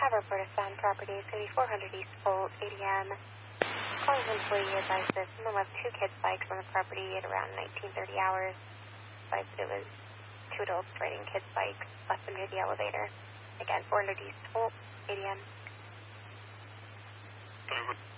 have a report of found property. It's going to be 400 East Bolt, ADM. Calling the employee advised that someone left 2 kids' bikes on the property at around 19:30 hours. Advised that it was 2 adults riding kids' bikes, left them near the elevator. Again, 400 East Bolt, ADM.